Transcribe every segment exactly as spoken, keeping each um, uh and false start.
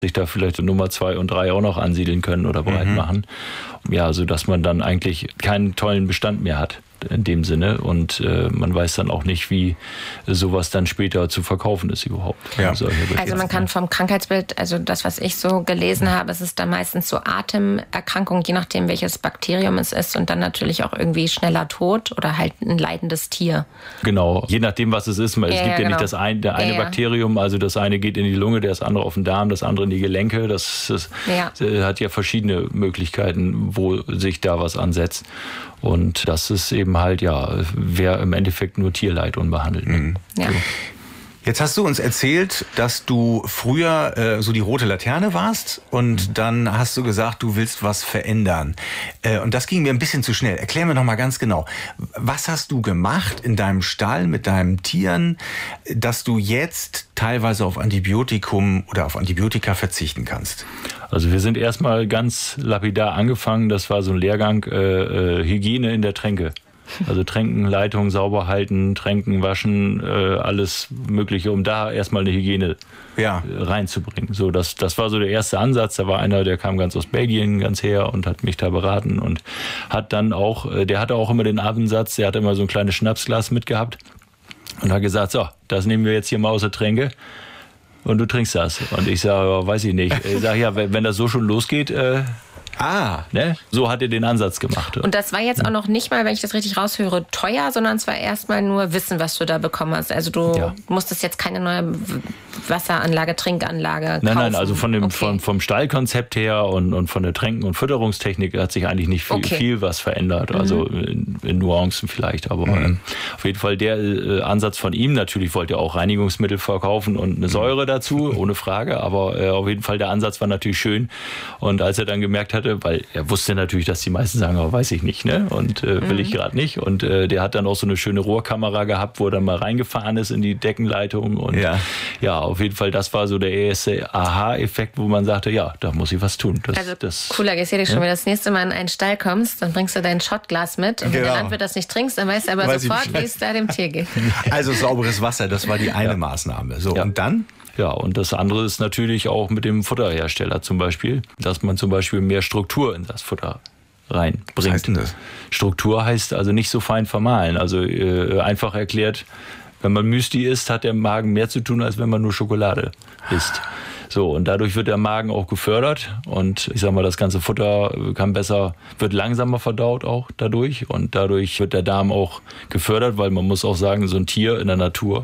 sich da vielleicht Nummer zwei und drei auch noch ansiedeln können oder breit mhm. machen. Ja, sodass man dann eigentlich keinen tollen Bestand mehr hat in dem Sinne und äh, man weiß dann auch nicht, wie sowas dann später zu verkaufen ist überhaupt. Ja. Also man kann vom Krankheitsbild, also das, was ich so gelesen mhm. habe, es ist dann meistens so Atemerkrankung, je nachdem welches Bakterium es ist und dann natürlich auch irgendwie schneller Tod oder halt ein leidendes Tier. Genau, je nachdem, was es ist. Es ja, gibt ja, ja genau. nicht das ein, der eine ja, Bakterium, also das eine geht in die Lunge, das andere auf den Darm, das andere in die Gelenke. Das, das ja. hat ja verschiedene Möglichkeiten, wo sich da was ansetzt. Und das ist eben halt, ja, wäre im Endeffekt nur Tierleid unbehandelt. Ne? Mhm. Ja. So. Jetzt hast du uns erzählt, dass du früher äh, so die rote Laterne warst und mhm. dann hast du gesagt, du willst was verändern. Äh, und das ging mir ein bisschen zu schnell. Erklär mir noch mal ganz genau, was hast du gemacht in deinem Stall mit deinen Tieren, dass du jetzt teilweise auf Antibiotikum oder auf Antibiotika verzichten kannst? Also wir sind erstmal ganz lapidar angefangen, das war so ein Lehrgang äh, äh, Hygiene in der Tränke. Also Tränken, Leitungen sauber halten, Tränken, waschen, äh, alles Mögliche, um da erstmal eine Hygiene ja. äh, reinzubringen. So, das, das war so der erste Ansatz. Da war einer, der kam ganz aus Belgien ganz her und hat mich da beraten und hat dann auch, äh, der hatte auch immer den Abendsatz, der hat immer so ein kleines Schnapsglas mitgehabt und hat gesagt, so, das nehmen wir jetzt hier mal aus der Tränke. Und du trinkst das. Und ich sage, weiß ich nicht. Ich sage, ja, wenn das so schon losgeht, äh, Ah. Ne? So hat er den Ansatz gemacht. Und das war jetzt auch noch nicht mal, wenn ich das richtig raushöre, teuer, sondern es war erstmal nur Wissen, was du da bekommen hast. Also du ja. musstest jetzt keine neue Wasseranlage, Trinkanlage kaufen. Nein, nein, also von dem, okay. vom, vom Stallkonzept her und, und von der Tränken- und Fütterungstechnik hat sich eigentlich nicht viel, okay. viel was verändert. Also mhm. in, in Nuancen vielleicht, aber mhm. äh, auf jeden Fall der äh, Ansatz von ihm. Natürlich wollte er auch Reinigungsmittel verkaufen und eine Säure dazu, ohne Frage. Aber äh, auf jeden Fall der Ansatz war natürlich schön. Und als er dann gemerkt hatte, weil er wusste natürlich, dass die meisten sagen, aber weiß ich nicht, ne? Und äh, will mhm. ich gerade nicht. Und äh, der hat dann auch so eine schöne Rohrkamera gehabt, wo er dann mal reingefahren ist in die Deckenleitung. Und ja, ja auf jeden Fall, das war so der erste Aha-Effekt, wo man sagte, ja, da muss ich was tun. Das, also das, cooler, ich sehe dich schon, wenn du das nächste Mal in einen Stall kommst, dann bringst du dein Shotglas mit. Und genau. wenn der Landwirt das nicht trinkst, dann weißt du aber weiß sofort, wie es da dem Tier geht. Also sauberes Wasser, das war die eine ja. Maßnahme. So, ja. und dann? Ja, und das andere ist natürlich auch mit dem Futterhersteller zum Beispiel, dass man zum Beispiel mehr Struktur in das Futter reinbringt. Was heißt denn das? Struktur heißt also nicht so fein vermahlen. Also äh, einfach erklärt, wenn man Müsli isst, hat der Magen mehr zu tun, als wenn man nur Schokolade isst. So, und dadurch wird der Magen auch gefördert und ich sag mal, das ganze Futter kann besser, wird langsamer verdaut auch dadurch und dadurch wird der Darm auch gefördert, weil man muss auch sagen, so ein Tier in der Natur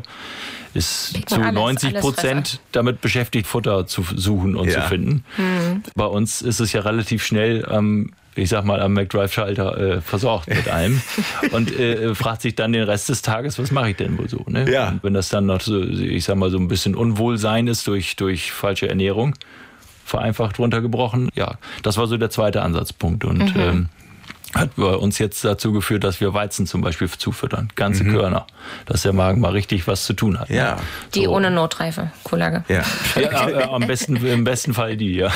ist zu alles, neunzig Prozent damit beschäftigt, Futter zu suchen und ja. zu finden. Mhm. Bei uns ist es ja relativ schnell ähm, ich sag mal, am McDrive-Schalter äh, versorgt mit allem und äh, fragt sich dann den Rest des Tages, was mache ich denn wohl so? Ne? Ja. Und wenn das dann noch so, ich sag mal, so ein bisschen Unwohlsein ist durch, durch falsche Ernährung, vereinfacht runtergebrochen, ja, das war so der zweite Ansatzpunkt und mhm. ähm, hat bei uns jetzt dazu geführt, dass wir Weizen zum Beispiel zufüttern, ganze mhm. Körner, dass der Magen mal richtig was zu tun hat. Ja. Ne? Die so. Ohne Notreife, Kuhlage. Ja, ja äh, am besten, im besten Fall die, ja.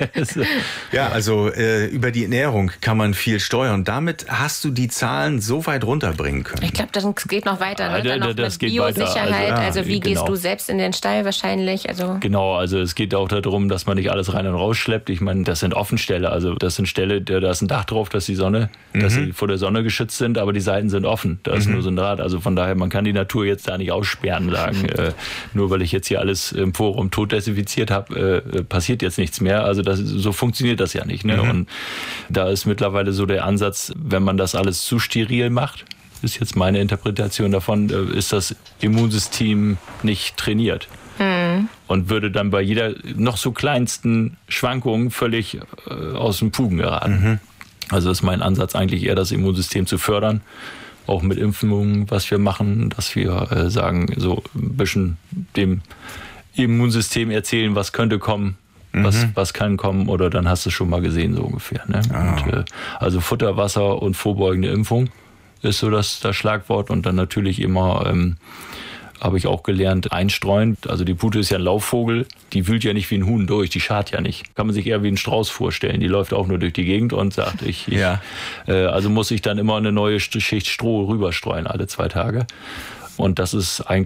Ja, also äh, über die Ernährung kann man viel steuern. Damit hast du die Zahlen so weit runterbringen können. Ich glaube, das geht noch weiter. Ne? Ja, Dann noch das mit Biosicherheit. Also, also wie genau. gehst du selbst in den Stall wahrscheinlich? Also genau, also es geht auch darum, dass man nicht alles rein und raus schleppt. Ich meine, das sind Offenställe. Also das sind Ställe, da ist ein Dach drauf, dass die Sonne dass mhm. sie vor der Sonne geschützt sind, aber die Seiten sind offen. Da ist mhm. nur so ein Draht. Also von daher, man kann die Natur jetzt da nicht aussperren, sagen, äh, nur weil ich jetzt hier alles im Forum tot desinfiziert habe, äh, passiert jetzt nichts mehr. Also das, so funktioniert das ja nicht. Ne? Mhm. Und da ist mittlerweile so der Ansatz, wenn man das alles zu steril macht, ist jetzt meine Interpretation davon, äh, ist das Immunsystem nicht trainiert. Mhm. Und würde dann bei jeder noch so kleinsten Schwankung völlig äh, aus dem Fugen geraten. Mhm. Also ist mein Ansatz eigentlich eher, das Immunsystem zu fördern, auch mit Impfungen, was wir machen, dass wir äh, sagen, so ein bisschen dem Immunsystem erzählen, was könnte kommen, mhm. was, was kann kommen, oder dann hast du es schon mal gesehen, so ungefähr. Ne? Ah. Und, äh, also Futter, Wasser und vorbeugende Impfung ist so das, das Schlagwort und dann natürlich immer... Ähm, habe ich auch gelernt, einstreuen. Also die Pute ist ja ein Laufvogel, die wühlt ja nicht wie ein Huhn durch, die schart ja nicht. Kann man sich eher wie einen Strauß vorstellen. Die läuft auch nur durch die Gegend und sagt, ich, ich ja. äh, also muss ich dann immer eine neue Schicht Stroh rüberstreuen alle zwei Tage. Und das ist eigentlich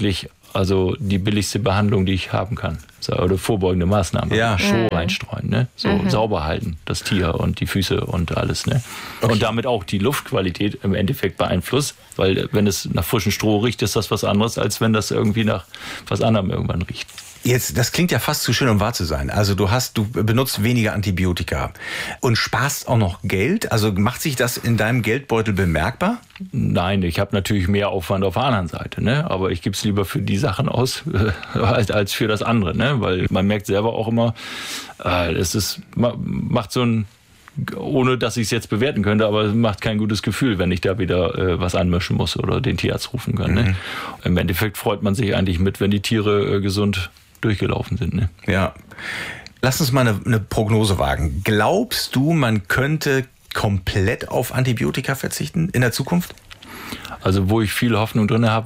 also die billigste Behandlung, die ich haben kann. Oder vorbeugende Maßnahmen. Ja. Stroh reinstreuen, ne? So mhm. sauber halten, das Tier und die Füße und alles, ne? Okay. Und damit auch die Luftqualität im Endeffekt beeinflusst, weil wenn es nach frischem Stroh riecht, ist das was anderes, als wenn das irgendwie nach was anderem irgendwann riecht. Jetzt, das klingt ja fast zu schön, um wahr zu sein. Also du hast, du benutzt weniger Antibiotika und sparst auch noch Geld. Also macht sich das in deinem Geldbeutel bemerkbar? Nein, ich habe natürlich mehr Aufwand auf der anderen Seite, ne? Aber ich gebe es lieber für die Sachen aus äh, als, als für das andere, ne? Weil man merkt selber auch immer, äh, es ist macht so ein, ohne dass ich es jetzt bewerten könnte, aber es macht kein gutes Gefühl, wenn ich da wieder äh, was anmischen muss oder den Tierarzt rufen kann. Ne? Mhm. Im Endeffekt freut man sich eigentlich mit, wenn die Tiere äh, gesund durchgelaufen sind. Ne? Ja. Lass uns mal eine, eine Prognose wagen. Glaubst du, man könnte komplett auf Antibiotika verzichten in der Zukunft? Also wo ich viel Hoffnung drin habe,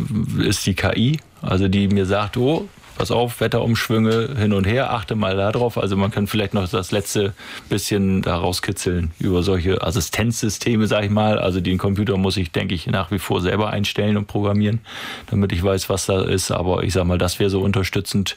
ist die K I, also die mir sagt, oh, pass auf, Wetterumschwünge hin und her, achte mal da drauf. Also man kann vielleicht noch das letzte bisschen da rauskitzeln über solche Assistenzsysteme, sag ich mal. Also den Computer muss ich, denke ich, nach wie vor selber einstellen und programmieren, damit ich weiß, was da ist. Aber ich sag mal, das wäre so unterstützend.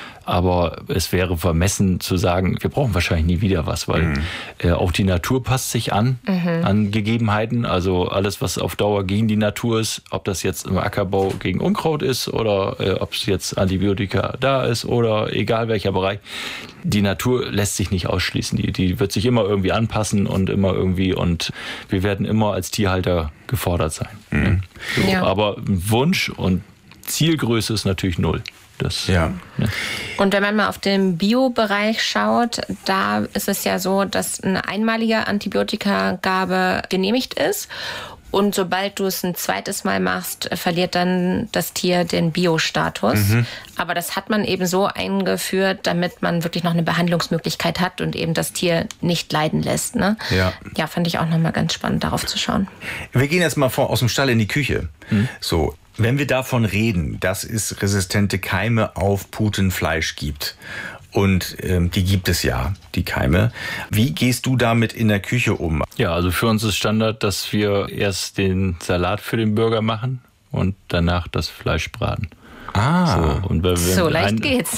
Aber es wäre vermessen zu sagen, wir brauchen wahrscheinlich nie wieder was, weil mhm. äh, auch die Natur passt sich an, mhm. an Gegebenheiten. Also alles, was auf Dauer gegen die Natur ist, ob das jetzt im Ackerbau gegen Unkraut ist oder äh, ob es jetzt Antibiotika da ist oder egal welcher Bereich. Die Natur lässt sich nicht ausschließen. Die, die wird sich immer irgendwie anpassen und immer irgendwie und wir werden immer als Tierhalter gefordert sein. Mhm. So, ja. Aber Wunsch und Zielgröße ist natürlich null. Das, ja. ja. Und wenn man mal auf den Bio-Bereich schaut, da ist es ja so, dass eine einmalige Antibiotikagabe genehmigt ist. Und sobald du es ein zweites Mal machst, verliert dann das Tier den Bio-Status. Mhm. Aber das hat man eben so eingeführt, damit man wirklich noch eine Behandlungsmöglichkeit hat und eben das Tier nicht leiden lässt. Ne? Ja. Ja, fand ich auch nochmal ganz spannend, darauf zu schauen. Wir gehen jetzt mal vor, aus dem Stall in die Küche. Mhm. So. Wenn wir davon reden, dass es resistente Keime auf Putenfleisch gibt, und ähm, die gibt es ja, die Keime, wie gehst du damit in der Küche um? Ja, also für uns ist Standard, dass wir erst den Salat für den Burger machen und danach das Fleisch braten. Ah, so, und wenn, wenn so leicht ein, geht's.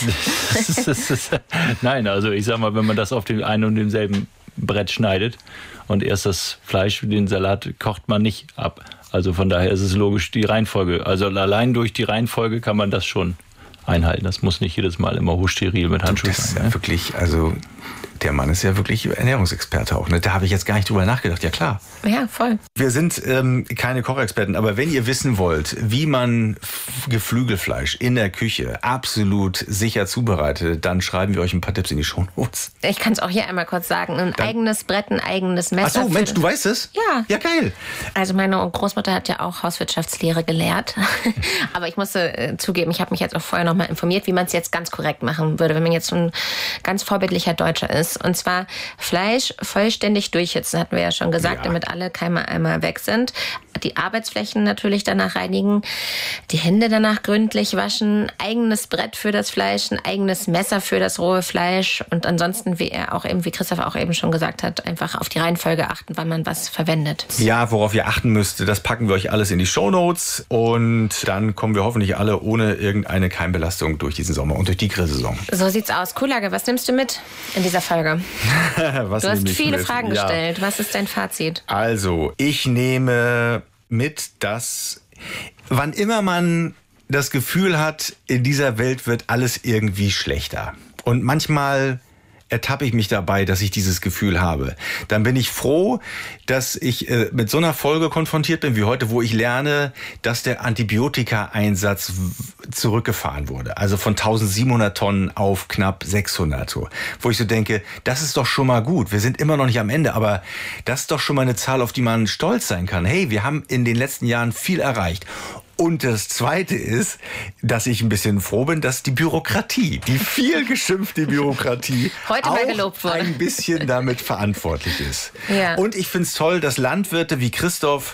Nein, also ich sag mal, wenn man das auf dem einen und demselben Brett schneidet und erst das Fleisch, den Salat kocht man nicht ab. Also von daher ist es logisch die Reihenfolge. Also allein durch die Reihenfolge kann man das schon einhalten. Das muss nicht jedes Mal immer hochsteril mit Handschuhen sein. Das ist ja ne? wirklich, also der Mann ist ja wirklich Ernährungsexperte auch. Ne? Da habe ich jetzt gar nicht drüber nachgedacht. Ja klar. Ja, voll. Wir sind ähm, keine Kochexperten, aber wenn ihr wissen wollt, wie man Geflügelfleisch in der Küche absolut sicher zubereitet, dann schreiben wir euch ein paar Tipps in die Shownotes. Ich kann es auch hier einmal kurz sagen. Ein dann, eigenes Brett, ein eigenes Messer. Ach so, Mensch, du weißt es? Ja. Ja, geil. Also meine Großmutter hat ja auch Hauswirtschaftslehre gelehrt. Aber ich musste äh, zugeben, ich habe mich jetzt auch vorher noch mal informiert, wie man es jetzt ganz korrekt machen würde, wenn man jetzt so ein ganz vorbildlicher Deutscher ist. Und zwar Fleisch vollständig durchhitzen, hatten wir ja schon gesagt, ja. damit alle Keime einmal weg sind. Die Arbeitsflächen natürlich danach reinigen, die Hände danach gründlich waschen, eigenes Brett für das Fleisch, ein eigenes Messer für das rohe Fleisch und ansonsten, wie er auch eben, wie Christoph auch eben schon gesagt hat, einfach auf die Reihenfolge achten, wann man was verwendet. Ja, worauf ihr achten müsst, das packen wir euch alles in die Shownotes und dann kommen wir hoffentlich alle ohne irgendeine Keimbelastung durch diesen Sommer und durch die Grillsaison. So sieht's aus. Kuhlage, was nimmst du mit in dieser Folge? Was du hast viele mit? Fragen ja. gestellt. Was ist dein Fazit? Also, ich nehme mit, dass wann immer man das Gefühl hat, in dieser Welt wird alles irgendwie schlechter. Und manchmal ertappe ich mich dabei, dass ich dieses Gefühl habe. Dann bin ich froh, dass ich äh, mit so einer Folge konfrontiert bin wie heute, wo ich lerne, dass der Antibiotika-Einsatz w- zurückgefahren wurde. Also von eintausendsiebenhundert Tonnen auf knapp sechshundert. Wo ich so denke, das ist doch schon mal gut. Wir sind immer noch nicht am Ende, aber das ist doch schon mal eine Zahl, auf die man stolz sein kann. Hey, wir haben in den letzten Jahren viel erreicht. Und das Zweite ist, dass ich ein bisschen froh bin, dass die Bürokratie, die viel geschimpfte Bürokratie, heute mal gelobt wurde, ein bisschen damit verantwortlich ist. Ja. Und ich finde es toll, dass Landwirte wie Christoph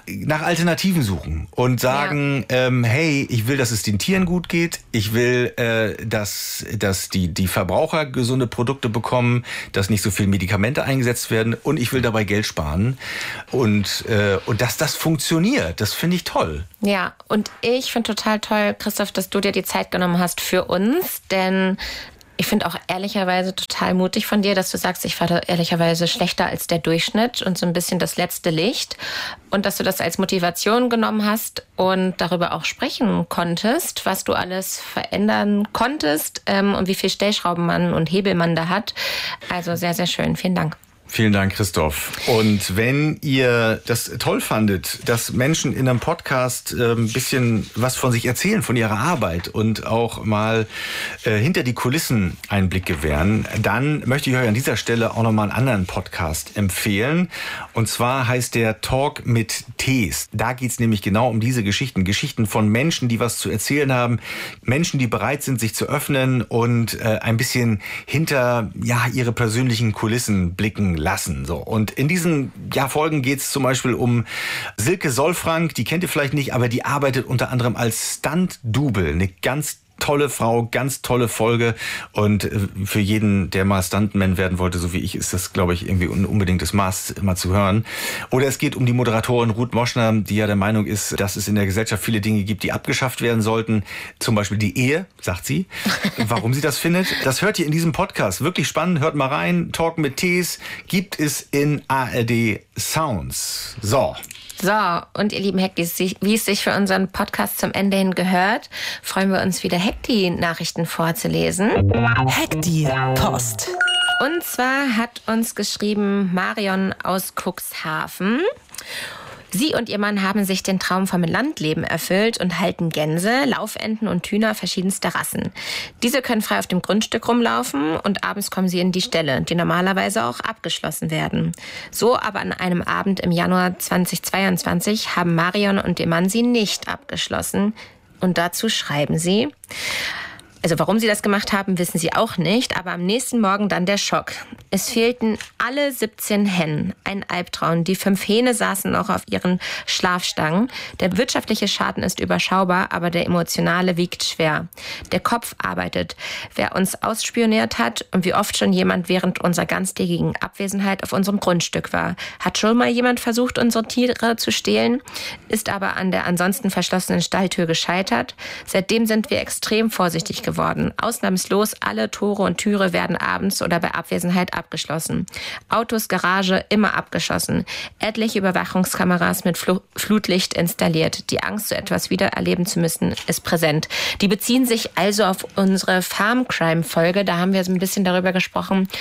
nach Alternativen suchen und sagen, ja. ähm, hey, ich will, dass es den Tieren gut geht, ich will, äh, dass, dass die, die Verbraucher gesunde Produkte bekommen, dass nicht so viel Medikamente eingesetzt werden und ich will dabei Geld sparen und, äh, und dass das funktioniert, das finde ich toll. Ja, und ich finde total toll, Christoph, dass du dir die Zeit genommen hast für uns, denn ich finde auch ehrlicherweise total mutig von dir, dass du sagst, ich war ehrlicherweise schlechter als der Durchschnitt und so ein bisschen das letzte Licht und dass du das als Motivation genommen hast und darüber auch sprechen konntest, was du alles verändern konntest ähm, und wie viel Stellschrauben man und Hebel man da hat. Also sehr, sehr schön. Vielen Dank. Vielen Dank, Christoph. Und wenn ihr das toll fandet, dass Menschen in einem Podcast äh, ein bisschen was von sich erzählen, von ihrer Arbeit und auch mal äh, hinter die Kulissen einen Blick gewähren, dann möchte ich euch an dieser Stelle auch nochmal einen anderen Podcast empfehlen. Und zwar heißt der Talk mit Tees. Da geht's nämlich genau um diese Geschichten. Geschichten von Menschen, die was zu erzählen haben. Menschen, die bereit sind, sich zu öffnen und äh, ein bisschen hinter ja ihre persönlichen Kulissen blicken lassen. So. Und in diesen ja, Folgen geht es zum Beispiel um Silke Solfrank, die kennt ihr vielleicht nicht, aber die arbeitet unter anderem als Stunt-Double. Eine ganz tolle Frau, ganz tolle Folge und für jeden, der mal Stuntman werden wollte, so wie ich, ist das, glaube ich, irgendwie ein unbedingtes Maß, mal zu hören. Oder es geht um die Moderatorin Ruth Moschner, die ja der Meinung ist, dass es in der Gesellschaft viele Dinge gibt, die abgeschafft werden sollten. Zum Beispiel die Ehe, sagt sie. Warum sie das findet, das hört ihr in diesem Podcast. Wirklich spannend, hört mal rein. Talk mit Tees gibt es in A R D Sounds. So. So, und ihr lieben Hektis, wie es sich für unseren Podcast zum Ende hin gehört, freuen wir uns wieder, Hekti-Nachrichten vorzulesen. Hekti-Post. Und zwar hat uns geschrieben Marion aus Cuxhaven. Sie und ihr Mann haben sich den Traum vom Landleben erfüllt und halten Gänse, Laufenten und Hühner verschiedenster Rassen. Diese können frei auf dem Grundstück rumlaufen und abends kommen sie in die Ställe, die normalerweise auch abgeschlossen werden. So aber an einem Abend im Januar zweitausendzweiundzwanzig haben Marion und ihr Mann sie nicht abgeschlossen. Und dazu schreiben sie: Also warum sie das gemacht haben, wissen sie auch nicht, aber am nächsten Morgen dann der Schock. Es fehlten alle siebzehn Hennen, ein Albtraum. Die fünf Hähne saßen noch auf ihren Schlafstangen. Der wirtschaftliche Schaden ist überschaubar, aber der emotionale wiegt schwer. Der Kopf arbeitet. Wer uns ausspioniert hat und wie oft schon jemand während unserer ganztägigen Abwesenheit auf unserem Grundstück war. Hat schon mal jemand versucht, unsere Tiere zu stehlen, ist aber an der ansonsten verschlossenen Stalltür gescheitert. Seitdem sind wir extrem vorsichtig geworden. Ausnahmslos alle Tore und Türe werden abends oder bei Abwesenheit abgeschlossen. Autos, Garage immer abgeschlossen. Etliche Überwachungskameras mit Fl- Flutlicht installiert. Die Angst, so etwas wieder erleben zu müssen, ist präsent. Die beziehen sich also auf unsere Farm-Crime-Folge. Da haben wir so ein bisschen darüber gesprochen,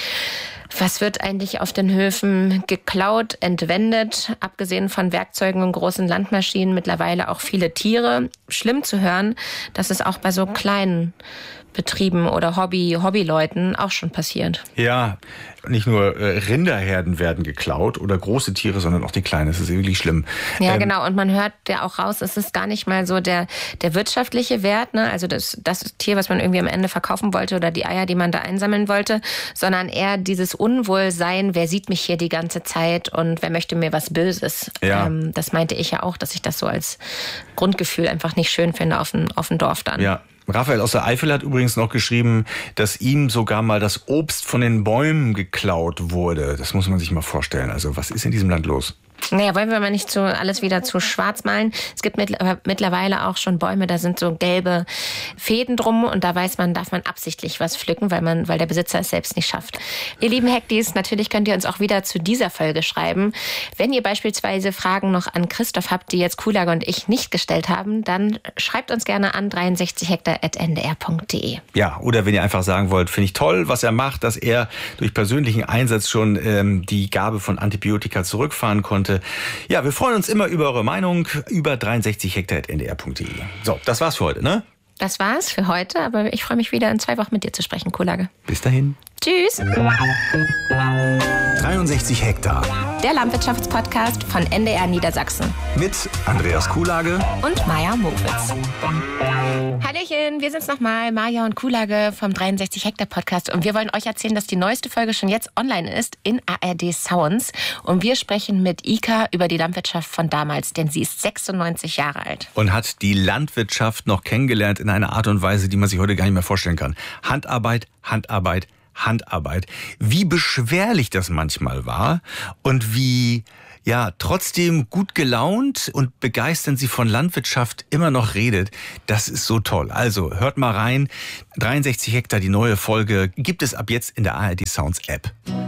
was wird eigentlich auf den Höfen geklaut, entwendet, abgesehen von Werkzeugen und großen Landmaschinen, mittlerweile auch viele Tiere. Schlimm zu hören, dass es auch bei so kleinen Betrieben oder Hobby, Hobbyleuten auch schon passiert. Ja, nicht nur äh, Rinderherden werden geklaut oder große Tiere, sondern auch die kleinen. Das ist wirklich schlimm. Ja, ähm, genau. Und man hört ja auch raus, es ist gar nicht mal so der, der wirtschaftliche Wert, ne? Also das, das Tier, was man irgendwie am Ende verkaufen wollte oder die Eier, die man da einsammeln wollte, sondern eher dieses Unwohlsein, wer sieht mich hier die ganze Zeit und wer möchte mir was Böses. Ja. Ähm, das meinte ich ja auch, dass ich das so als Grundgefühl einfach nicht schön finde auf dem, auf dem Dorf dann. Ja. Raphael aus der Eifel hat übrigens noch geschrieben, dass ihm sogar mal das Obst von den Bäumen geklaut wurde. Das muss man sich mal vorstellen. Also was ist in diesem Land los? Naja, wollen wir mal nicht zu, alles wieder zu schwarz malen. Es gibt mit, mittlerweile auch schon Bäume, da sind so gelbe Fäden drum und da weiß man, darf man absichtlich was pflücken, weil man, weil der Besitzer es selbst nicht schafft. Ihr lieben Hektis, natürlich könnt ihr uns auch wieder zu dieser Folge schreiben. Wenn ihr beispielsweise Fragen noch an Christoph habt, die jetzt Kuhlage und ich nicht gestellt haben, dann schreibt uns gerne an dreiundsechzig hektar at n d r punkt d e. Ja, oder wenn ihr einfach sagen wollt, finde ich toll, was er macht, dass er durch persönlichen Einsatz schon ähm, die Gabe von Antibiotika zurückfahren konnte. Ja, wir freuen uns immer über eure Meinung über dreiundsechzig hektar at n d r punkt d e. So, das war's für heute, ne? Das war's für heute, aber ich freue mich wieder in zwei Wochen mit dir zu sprechen, Kuhlage. Bis dahin. Tschüss. dreiundsechzig Hektar. Der Landwirtschaftspodcast von N D R Niedersachsen. Mit Andreas Kuhlage und Maja Mokwitz. Hallöchen, wir sind's nochmal, Maja und Kuhlage vom dreiundsechzig Hektar Podcast. Und wir wollen euch erzählen, dass die neueste Folge schon jetzt online ist in A R D Sounds. Und wir sprechen mit Ika über die Landwirtschaft von damals, denn sie ist sechsundneunzig Jahre alt. Und hat die Landwirtschaft noch kennengelernt in einer Art und Weise, die man sich heute gar nicht mehr vorstellen kann. Handarbeit, Handarbeit, Handarbeit. Wie beschwerlich das manchmal war und wie, ja, trotzdem gut gelaunt und begeisternd sie von Landwirtschaft immer noch redet, das ist so toll. Also hört mal rein. dreiundsechzig Hektar, die neue Folge, gibt es ab jetzt in der A R D Sounds App.